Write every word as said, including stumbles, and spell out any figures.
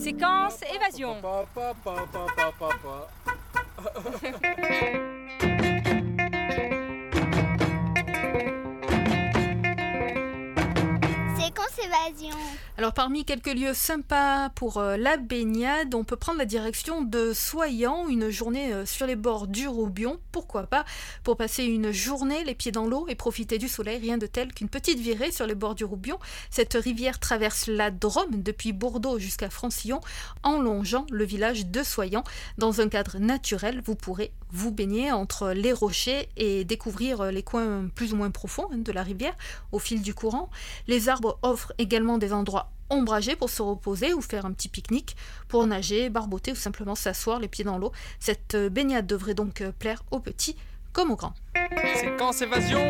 Séquence évasion. Séquence évasion. Alors parmi quelques lieux sympas pour euh, la baignade, on peut prendre la direction de Soyans, une journée euh, sur les bords du Roubion, pourquoi pas, pour passer une journée les pieds dans l'eau et profiter du soleil, rien de tel qu'une petite virée sur les bords du Roubion. Cette rivière traverse la Drôme depuis Bordeaux jusqu'à Francillon en longeant le village de Soyans. Dans un cadre naturel, vous pourrez vous baigner entre les rochers et découvrir les coins plus ou moins profonds hein, de la rivière au fil du courant. Les arbres offrent également des endroits ombragés pour se reposer ou faire un petit pique-nique, pour nager, barboter ou simplement s'asseoir les pieds dans l'eau. Cette baignade devrait donc plaire aux petits comme aux grands. Séquence évasion.